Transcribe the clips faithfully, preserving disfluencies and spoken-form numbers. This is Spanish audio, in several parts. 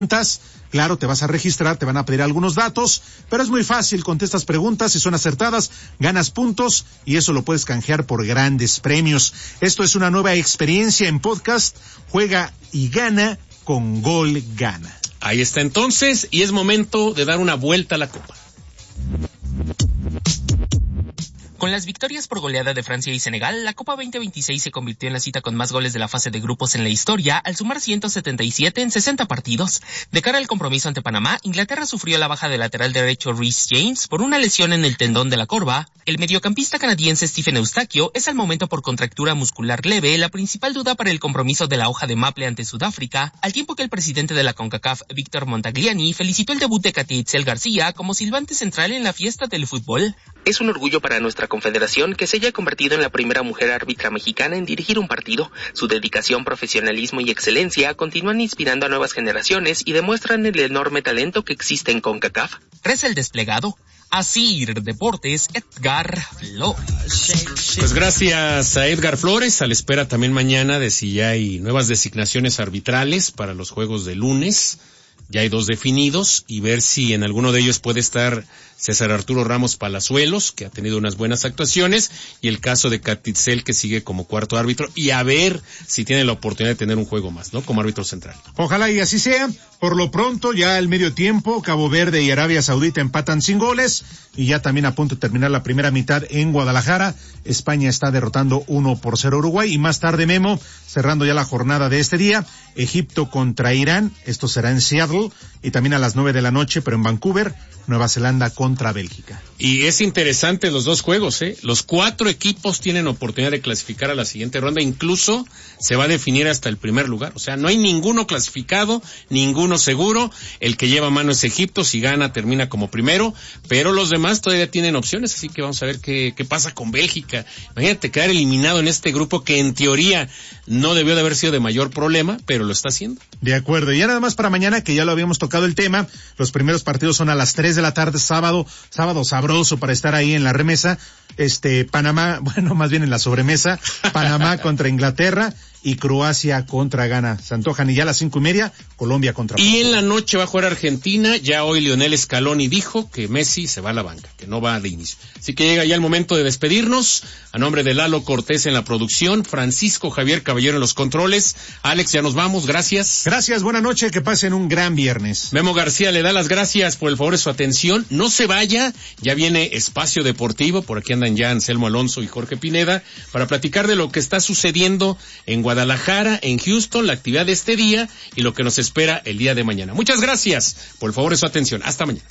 Claro, te vas a registrar, te van a pedir algunos datos, pero es muy fácil, contestas preguntas, si son acertadas, ganas puntos y eso lo puedes canjear por grandes premios. Esto es una nueva experiencia en podcast, juega y gana con Gol Gana. Ahí está entonces, y es momento de dar una vuelta a la copa. Con las victorias por goleada de Francia y Senegal, la Copa veinte veintiséis se convirtió en la cita con más goles de la fase de grupos en la historia, al sumar ciento setenta y siete en sesenta partidos. De cara al compromiso ante Panamá, Inglaterra sufrió la baja del lateral derecho Reece James por una lesión en el tendón de la corva. El mediocampista canadiense Stephen Eustaquio es al momento por contractura muscular leve la principal duda para el compromiso de la hoja de maple ante Sudáfrica, al tiempo que el presidente de la CONCACAF, Víctor Montagliani, felicitó el debut de Katy Itzel García como silbante central en la fiesta del fútbol. Es un orgullo para nuestra confederación que se haya convertido en la primera mujer árbitra mexicana en dirigir un partido. Su dedicación, profesionalismo y excelencia continúan inspirando a nuevas generaciones y demuestran el enorme talento que existe en CONCACAF. Tras el desplegado, Asir Deportes, Edgar Flores. Pues gracias a Edgar Flores, a la espera también mañana de si ya hay nuevas designaciones arbitrales para los juegos de lunes. Ya hay dos definidos y ver si en alguno de ellos puede estar César Arturo Ramos Palazuelos, que ha tenido unas buenas actuaciones, y el caso de Katy Itzel, que sigue como cuarto árbitro, y a ver si tiene la oportunidad de tener un juego más, ¿no? Como árbitro central. Ojalá y así sea. Por lo pronto, ya al medio tiempo, Cabo Verde y Arabia Saudita empatan sin goles, y ya también a punto de terminar la primera mitad en Guadalajara. España está derrotando uno por cero a Uruguay, y más tarde, Memo, cerrando ya la jornada de este día, Egipto contra Irán, esto será en Seattle, y también a las nueve de la noche, pero en Vancouver, Nueva Zelanda contra Bélgica. Y es interesante los dos juegos, ¿eh? Los cuatro equipos tienen oportunidad de clasificar a la siguiente ronda, incluso se va a definir hasta el primer lugar. O sea, no hay ninguno clasificado, ninguno seguro. El que lleva mano es Egipto, si gana termina como primero, pero los demás todavía tienen opciones, así que vamos a ver qué, qué pasa con Bélgica. Imagínate quedar eliminado en este grupo que en teoría no debió de haber sido de mayor problema, pero lo está haciendo. De acuerdo, y ya nada más para mañana, que ya lo habíamos tocado el tema, los primeros partidos son a las tres de la tarde, sábado, sábado sabroso para estar ahí en la remesa, este, Panamá, bueno, más bien en la sobremesa, Panamá contra Inglaterra y Croacia contra Ghana. Se antojan, y ya a las cinco y media, Colombia contra Y Portugal. En la noche va a jugar Argentina. Ya hoy Lionel Scaloni dijo que Messi se va a la banca, que no va de inicio. Así que llega ya el momento de despedirnos. A nombre de Lalo Cortés en la producción, Francisco Javier Caballero en los controles. Alex, ya nos vamos, gracias. Gracias, buena noche, que pasen un gran viernes. Memo García le da las gracias por el favor de su atención. No se vaya, ya viene Espacio Deportivo, por aquí andan ya Anselmo Alonso y Jorge Pineda, para platicar de lo que está sucediendo en Guadalajara, en Houston, la actividad de este día y lo que nos espera el día de mañana. Muchas gracias por el favor de su atención. Hasta mañana.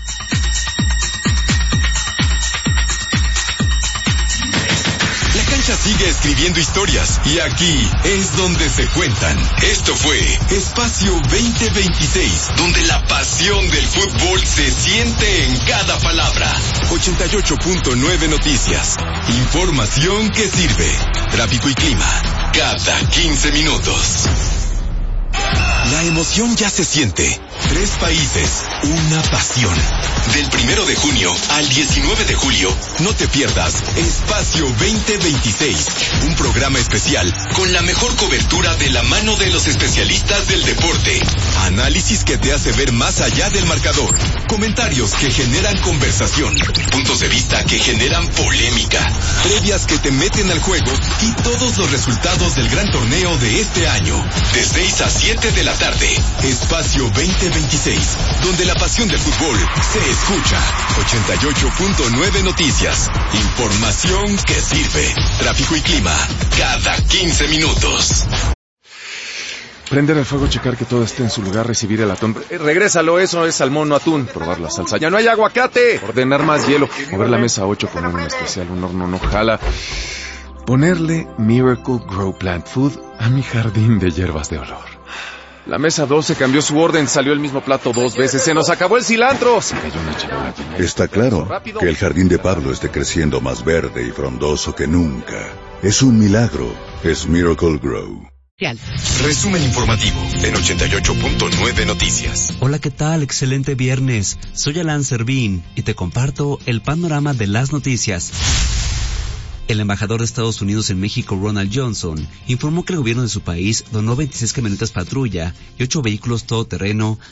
La cancha sigue escribiendo historias y aquí es donde se cuentan. Esto fue Espacio veinte veintiséis, donde la pasión del fútbol se siente en cada palabra. ochenta y ocho punto nueve Noticias. Información que sirve. Tráfico y clima cada quince minutos. La emoción ya se siente. Tres países, una pasión. Del primero de junio al diecinueve de julio, no te pierdas Espacio veinte veintiséis, un programa especial con la mejor cobertura de la mano de los especialistas del deporte. Análisis que te hace ver más allá del marcador. Comentarios que generan conversación. Puntos de vista que generan polémica. Previas que te meten al juego y todos los resultados del gran torneo de este año. De seis a siete de la tarde. Espacio veinte veintiséis, donde la pasión del fútbol se escucha. ochenta y ocho punto nueve Noticias. Información que sirve. Tráfico y clima cada quince minutos. Prender el fuego, checar que todo esté en su lugar, recibir el atún. Eh, regrésalo, eso es salmón, no atún. Probar la salsa. ¡Ya no hay aguacate! Ordenar más hielo. Mover la mesa a ocho, poner un especial, un horno no jala. Ponerle Miracle Grow Plant Food a mi jardín de hierbas de olor. La mesa doce cambió su orden, salió el mismo plato dos veces, se nos acabó el cilantro. Se cayó una charola. Está claro que el jardín de Pablo esté creciendo más verde y frondoso que nunca. Es un milagro, es Miracle Grow. Resumen informativo en ochenta y ocho punto nueve Noticias. Hola, ¿qué tal? Excelente viernes. Soy Alan Servín y te comparto el panorama de las noticias. El embajador de Estados Unidos en México, Ronald Johnson, informó que el gobierno de su país donó veintiséis camionetas patrulla y ocho vehículos todoterreno